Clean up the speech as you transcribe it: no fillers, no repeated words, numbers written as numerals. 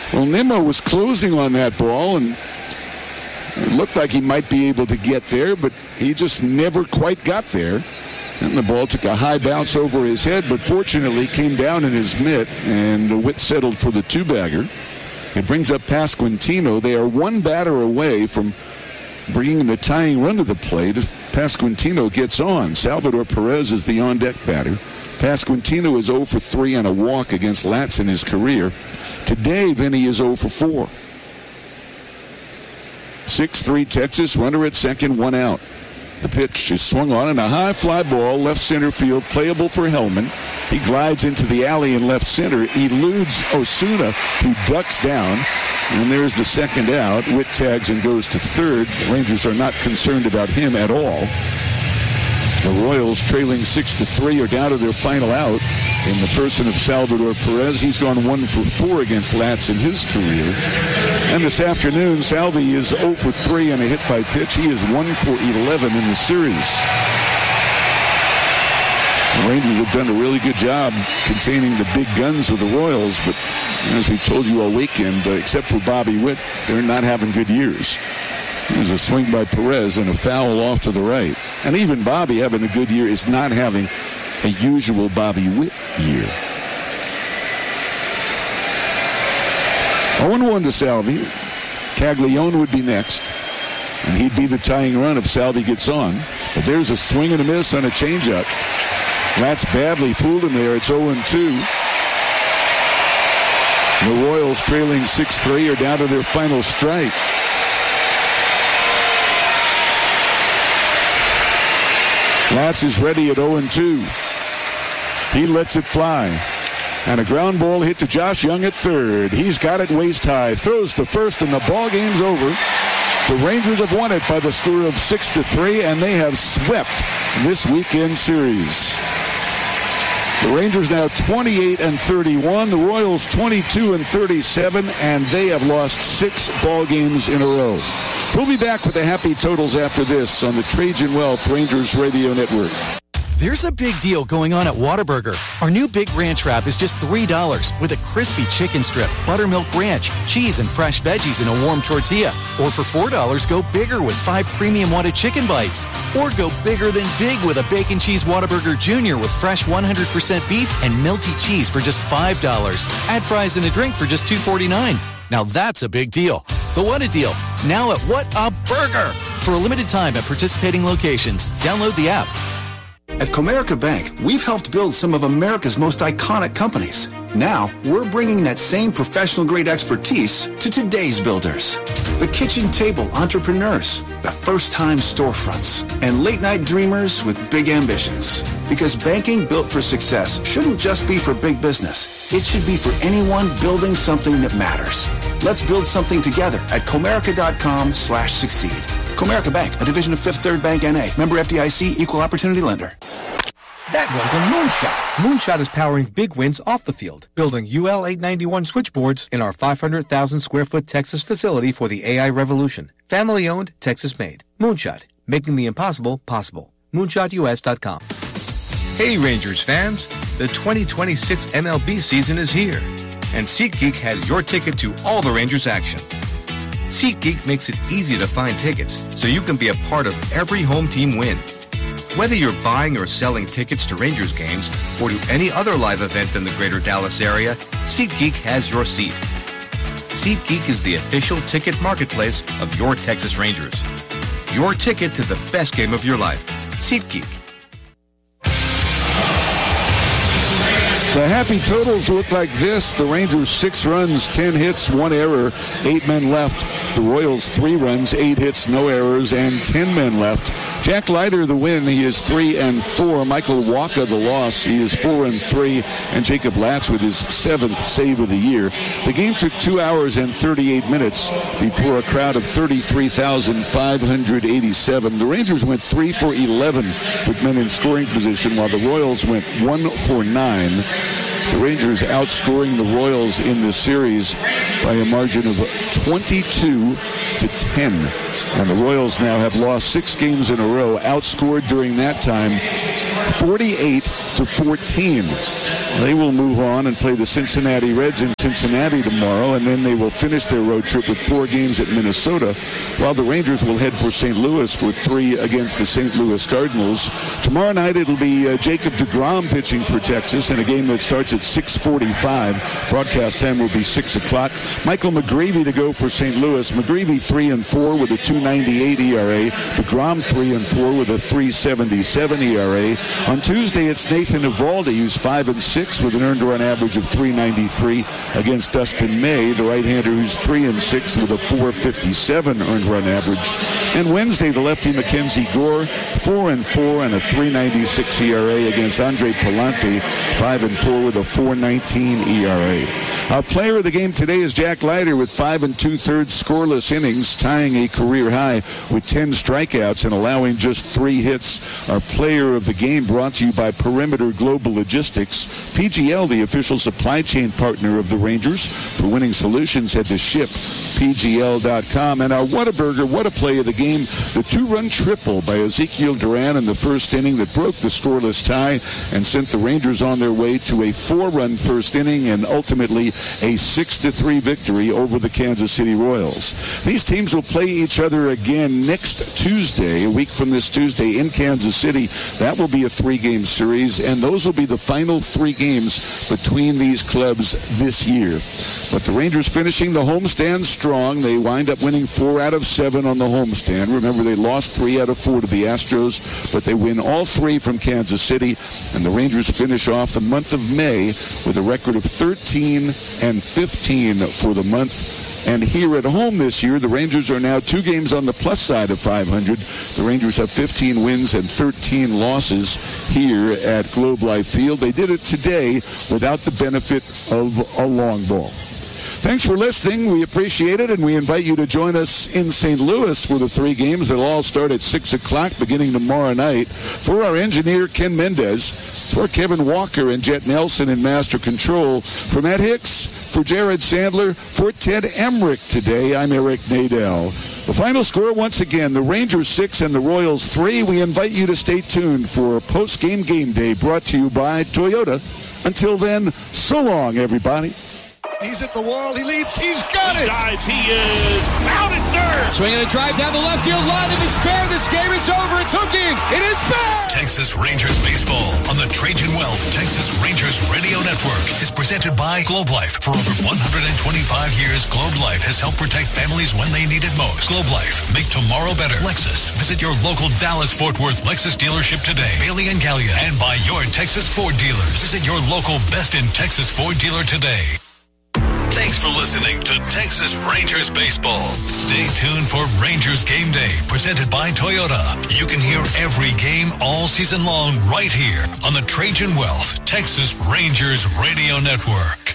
Well, Nimmo was closing on that ball, and it looked like he might be able to get there, but he just never quite got there. And the ball took a high bounce over his head, but fortunately came down in his mitt, and Witt settled for the two-bagger. It brings up Pasquantino. They are one batter away from bringing the tying run to the plate if Pasquantino gets on. Salvador Perez is the on-deck batter. Pasquantino is 0 for 3 on a walk against Latz in his career. Today, Vinny is 0 for 4. 6-3 Texas, runner at second, one out. The pitch is swung on and a high fly ball, left center field, playable for Hellman. He glides into the alley in left center, eludes Osuna, who ducks down, and there's the second out. Witt tags and goes to third. The Rangers are not concerned about him at all. The Royals, trailing 6-3, are down to their final out in the person of Salvador Perez. He's gone 1 for 4 against Latz in his career. And this afternoon, Salvi is 0 for 3 on a hit by pitch. He is 1 for 11 in the series. The Rangers have done a really good job containing the big guns of the Royals, but as we've told you all weekend, except for Bobby Witt, they're not having good years. There's a swing by Perez and a foul off to the right. And even Bobby, having a good year, is not having a usual Bobby Witt year. 0-1 to Salvi. Caglione would be next, and he'd be the tying run if Salvi gets on. But there's a swing and a miss on a changeup. Latz badly fooled him there. It's 0-2. The Royals, trailing 6-3, are down to their final strike. Latz is ready at 0-2. He lets it fly. And a ground ball hit to Josh Young at third. He's got it waist high. Throws to first, and the ball game's over. The Rangers have won it by the score of 6-3, and they have swept this weekend series. The Rangers now 28-31. The Royals 22-37, and they have lost 6 ball games in a row. We'll be back with the happy totals after this on the Trajan Wealth Rangers Radio Network. There's a big deal going on at Whataburger. Our new Big Ranch Wrap is just $3 with a crispy chicken strip, buttermilk ranch, cheese, and fresh veggies in a warm tortilla. Or for $4, go bigger with 5 premium Whata chicken bites. Or go bigger than big with a Bacon Cheese Whataburger Jr. with fresh 100% beef and melty cheese for just $5. Add fries and a drink for just $2.49. Now that's a big deal. The Whata Deal, now at What a Burger. For a limited time at participating locations. Download the app. At Comerica Bank, we've helped build some of America's most iconic companies. Now, we're bringing that same professional-grade expertise to today's builders. The kitchen table entrepreneurs, the first-time storefronts, and late-night dreamers with big ambitions. Because banking built for success shouldn't just be for big business. It should be for anyone building something that matters. Let's build something together at Comerica.com/succeed. Comerica Bank, a division of Fifth Third Bank N.A. Member FDIC, Equal Opportunity Lender. That one's a Moonshot. Moonshot is powering big wins off the field, building UL 891 switchboards in our 500,000 square foot Texas facility for the AI revolution. Family owned, Texas made. Moonshot, making the impossible possible. MoonshotUS.com. Hey Rangers fans, the 2026 MLB season is here, and SeatGeek has your ticket to all the Rangers action. SeatGeek makes it easy to find tickets so you can be a part of every home team win. Whether you're buying or selling tickets to Rangers games or to any other live event in the greater Dallas area, SeatGeek has your seat. SeatGeek is the official ticket marketplace of your Texas Rangers. Your ticket to the best game of your life. SeatGeek. The happy totals look like this. The Rangers 6 runs, 10 hits, 1 error, 8 men left. The Royals 3 runs, 8 hits, no errors, and 10 men left. Jack Leiter the win. He is 3-4. Michael Wacha the loss. He is 4-3. And Jacob Latz with his 7th save of the year. The game took 2 hours and 38 minutes before a crowd of 33,587. The Rangers went 3 for 11 with men in scoring position, while the Royals went 1 for 9. The Rangers outscoring the Royals in this series by a margin of 22-10. And the Royals now have lost 6 games in a row, outscored during that time 48-14. They will move on and play the Cincinnati Reds in Cincinnati tomorrow, and then they will finish their road trip with 4 games at Minnesota, while the Rangers will head for St. Louis for 3 against the St. Louis Cardinals. Tomorrow night it'll be Jacob deGrom pitching for Texas in a game that starts at 6:45. Broadcast time will be 6 o'clock. Michael McGreevy to go for St. Louis. McGreevy 3-4 with a 2.98 ERA. deGrom 3-4 with a 3.77 ERA. On Tuesday it's Nathan Eovaldi, who's 5-6 with an earned run average of 3.93 against Dustin May, the right-hander, who's 3-6 with a 4.57 earned run average. And Wednesday, the lefty Mackenzie Gore, 4-4 and a 3.96 ERA against Andre Pallante, 5-4 with a 4.19 ERA. Our player of the game today is Jack Leiter with 5 2/3 scoreless innings, tying a career high with 10 strikeouts and allowing just 3 hits. Our player of the game brought to you by Perimeter Global Logistics. PGL, the official supply chain partner of the Rangers. For winning solutions, head to shippgl.com. And our Whataburger, what a play of the game. The 2-run triple by Ezekiel Duran in the first inning that broke the scoreless tie and sent the Rangers on their way to a 4-run first inning and ultimately a 6-3 victory over the Kansas City Royals. These teams will play each other again next Tuesday, a week from this Tuesday in Kansas City. That will be a 3-game series, and those will be the final 3 games between these clubs this year. But the Rangers finishing the homestand strong. They wind up winning 4 out of 7 on the homestand. Remember, they lost 3 out of 4 to the Astros, but they win all 3 from Kansas City, and the Rangers finish off the month of May with a record of 13-15 for the month. And here at home this year, the Rangers are now 2 games on the plus side of 500. The Rangers have 15 wins and 13 losses here at Globe Life Field. They did it today without the benefit of a long ball. Thanks for listening. We appreciate it, and we invite you to join us in St. Louis for the 3 games. They'll all start at 6 o'clock beginning tomorrow night. For our engineer, Ken Mendez, for Kevin Walker and Jet Nelson in Master Control, for Matt Hicks, for Jared Sandler, for Ted Emmerich today, I'm Eric Nadel. The final score, once again, the Rangers 6 and the Royals 3. We invite you to stay tuned for a post-game game day brought to you by Toyota. Until then, so long, everybody. He's at the wall. He leaps. He's got it. Dives. He is out at third. Swinging a drive down the left field line. If it's fair, this game is over. It's hooking. It is fair. Texas Rangers baseball on the Trajan Wealth Texas Rangers Radio Network is presented by Globe Life. For over 125 years, Globe Life has helped protect families when they need it most. Globe Life. Make tomorrow better. Lexus. Visit your local Dallas-Fort Worth Lexus dealership today. Bailey and Gallia. And by your Texas Ford dealers. Visit your local Best in Texas Ford dealer today. Thanks for listening to Texas Rangers Baseball. Stay tuned for Rangers Game Day, presented by Toyota. You can hear every game all season long right here on the Trajan Wealth Texas Rangers Radio Network.